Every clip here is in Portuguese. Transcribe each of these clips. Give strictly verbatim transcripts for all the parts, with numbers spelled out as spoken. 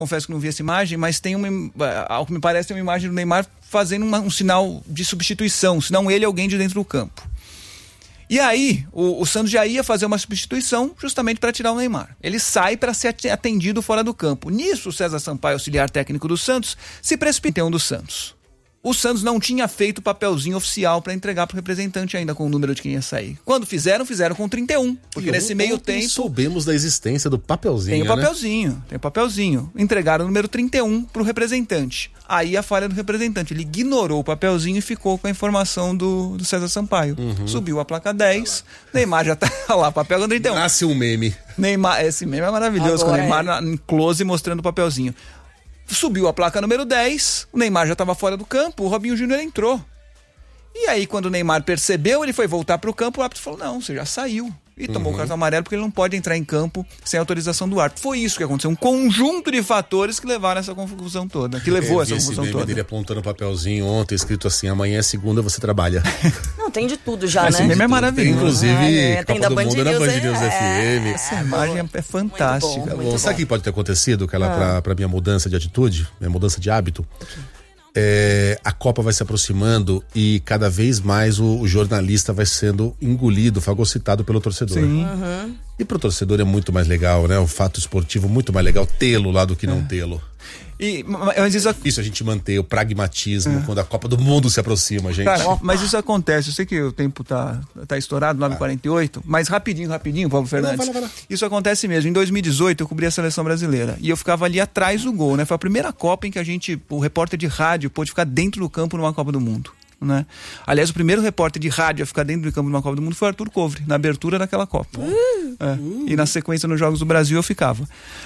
confesso que não vi essa imagem, mas tem uma, ao que me parece, tem uma imagem do Neymar fazendo uma, um sinal de substituição, senão ele é alguém de dentro do campo. E aí, o, o Santos já ia fazer uma substituição justamente para tirar o Neymar. Ele sai para ser atendido fora do campo. Nisso, o César Sampaio, auxiliar técnico do Santos, se precipita um do Santos. O Santos não tinha feito o papelzinho oficial para entregar para o representante ainda com o número de quem ia sair. Quando fizeram, fizeram com trinta e um. Porque e nesse meio tempo... soubemos da existência do papelzinho, Tem o papelzinho, né? tem o papelzinho. Entregaram o número trinta e um para o representante. Aí a falha do representante. Ele ignorou o papelzinho e ficou com a informação do, do César Sampaio. Uhum. Subiu a placa dez. Neymar já tá lá, papel com trinta e um. Nasce um meme. Neymar, esse meme é maravilhoso. Agora com o Neymar é. em close mostrando o papelzinho. Subiu a placa número dez, o Neymar já estava fora do campo, o Robinho Júnior entrou. E aí, quando o Neymar percebeu, ele foi voltar para o campo, o árbitro falou, não, você já saiu. E uhum. tomou o cartão amarelo porque ele não pode entrar em campo sem autorização do árbitro. Foi isso que aconteceu, um conjunto de fatores que levaram essa confusão toda, que levou Eu essa confusão esse toda. Ele apontando o papelzinho ontem, escrito assim, amanhã é segunda, você trabalha. Não, tem de tudo já, esse né? Esse meme é maravilhoso. Inclusive, ah, é. Copa do Mundo na Band News é, F M. Essa é, imagem é fantástica. Muito bom, muito bom, bom. Sabe o que pode ter acontecido, Carla, ah. pra, pra minha mudança de atitude, minha mudança de hábito? Okay. É, a Copa vai se aproximando e cada vez mais o, o jornalista vai sendo engolido, fagocitado pelo torcedor. Sim. Uhum. E pro torcedor é muito mais legal, né? O fato esportivo muito mais legal tê-lo lá do que é. não tê-lo. E, mas isso... isso a gente manter o pragmatismo é. quando a Copa do Mundo se aproxima, gente. Cara, mas isso acontece, eu sei que o tempo tá, tá estourado, nove e quarenta e oito, mas rapidinho, rapidinho, Paulo Fernandes. Não, vai lá, vai lá. Isso acontece mesmo. Em dois mil e dezoito eu cobri a seleção brasileira e eu ficava ali atrás do gol, né? Foi a primeira Copa em que a gente, o repórter de rádio, pôde ficar dentro do campo numa Copa do Mundo. Né? Aliás, o primeiro repórter de rádio a ficar dentro do campo de uma Copa do Mundo foi o Arthur Covre, na abertura daquela Copa. Uh, é. uh. E na sequência nos Jogos do Brasil eu ficava.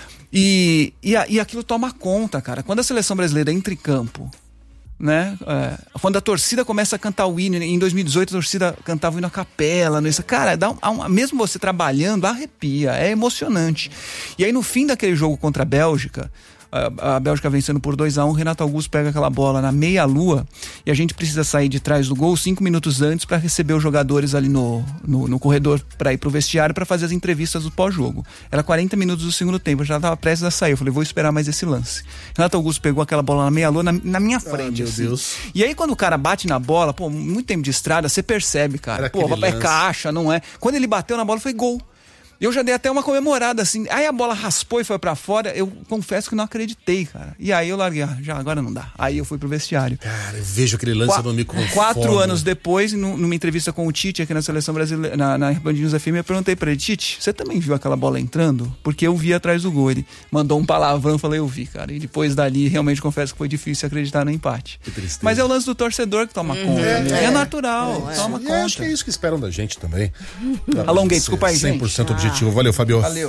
E, e, a, e aquilo toma conta, cara. Quando a seleção brasileira entra em campo, né? É, quando a torcida começa a cantar o hino, em dois mil e dezoito a torcida cantava o hino a capela, né? Isso, cara, dá um, um, mesmo você trabalhando, arrepia, é emocionante. E aí no fim daquele jogo contra a Bélgica, a Bélgica vencendo por dois a um, Renato Augusto pega aquela bola na meia-lua e a gente precisa sair de trás do gol cinco minutos antes para receber os jogadores ali no, no, no corredor para ir pro vestiário para fazer as entrevistas do pós-jogo. Era quarenta minutos do segundo tempo, eu já estava prestes a sair, eu falei, vou esperar mais esse lance. Renato Augusto pegou aquela bola na meia-lua na, na minha frente, ah, meu assim. Deus. E aí quando o cara bate na bola, pô, muito tempo de estrada, você percebe, cara, pô, é caixa, não é? Quando ele bateu na bola foi gol. Eu já dei até uma comemorada, assim. Aí a bola raspou e foi pra fora. Eu confesso que não acreditei, cara. E aí eu larguei, ah, já agora não dá. Aí eu fui pro vestiário. Cara, eu vejo aquele lance, Qua- eu não me conformo. Quatro anos depois, numa entrevista com o Tite aqui na Seleção Brasileira, na, na Band News F M, eu perguntei pra ele, Tite, você também viu aquela bola entrando? Porque eu vi atrás do gol. Ele mandou um palavrão, eu falei, eu vi, cara. E depois dali, realmente confesso que foi difícil acreditar no empate. Que tristeza. Mas é o lance do torcedor que toma uhum. conta. É, é, é natural, é, toma é. conta. Acho que é isso que esperam da gente também. Alonguei, desculpa aí, gente. cem por cento objetivo. Valeu, Fabio. Valeu.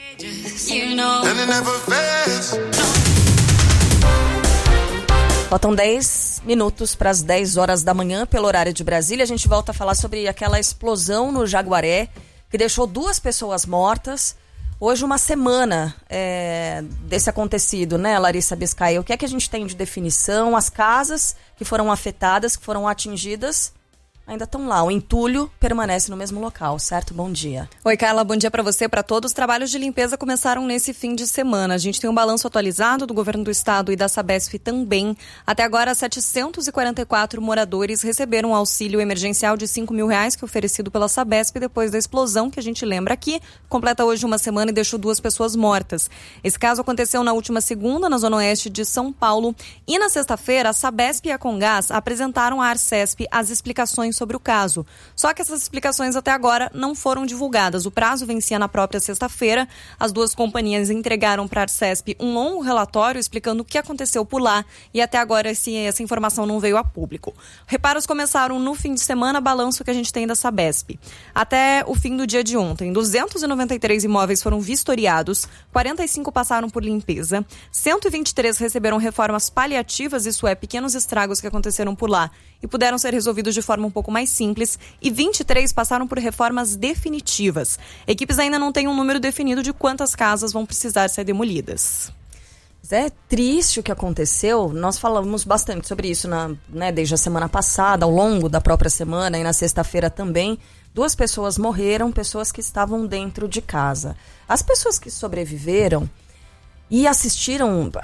Faltam dez minutos para as dez horas da manhã, pelo horário de Brasília. A gente volta a falar sobre aquela explosão no Jaguaré, que deixou duas pessoas mortas. Hoje, uma semana é, desse acontecido, né, Larissa Biscay? O que é que a gente tem de definição? As casas que foram afetadas, que foram atingidas, ainda estão lá. O entulho permanece no mesmo local, certo? Bom dia. Oi, Carla, bom dia para você, para todos. Os trabalhos de limpeza começaram nesse fim de semana. A gente tem um balanço atualizado do governo do estado e da Sabesp também. Até agora, setecentos e quarenta e quatro moradores receberam um auxílio emergencial de cinco mil reais, que é oferecido pela Sabesp depois da explosão, que a gente lembra aqui, completa hoje uma semana e deixou duas pessoas mortas. Esse caso aconteceu na última segunda, na zona oeste de São Paulo. E na sexta-feira, a Sabesp e a Comgás apresentaram à Arcesp as explicações sobre o caso. Só que essas explicações até agora não foram divulgadas. O prazo vencia na própria sexta-feira. As duas companhias entregaram para a Arcesp um longo relatório explicando o que aconteceu por lá e até agora esse, essa informação não veio a público. Reparos começaram no fim de semana, balanço que a gente tem da Sabesp. Até o fim do dia de ontem, duzentos e noventa e três imóveis foram vistoriados, quarenta e cinco passaram por limpeza, cento e vinte e três receberam reformas paliativas, isso é, pequenos estragos que aconteceram por lá e puderam ser resolvidos de forma um pouco mais simples, e vinte e três passaram por reformas definitivas. Equipes ainda não têm um número definido de quantas casas vão precisar ser demolidas. É triste o que aconteceu. Nós falamos bastante sobre isso na, né, desde a semana passada, ao longo da própria semana e na sexta-feira também. Duas pessoas morreram, pessoas que estavam dentro de casa. As pessoas que sobreviveram, e assistiram